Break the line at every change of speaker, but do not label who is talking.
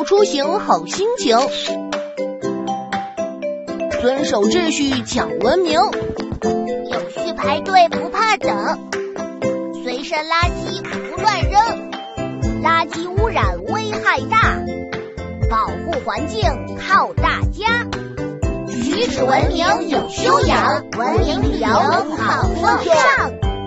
劳出行好心情，遵守秩序讲文明，
有序排队不怕等，随身垃圾不乱扔，垃圾污染危害大，保护环境靠大家。举止文明有修养，文明旅游好风尚。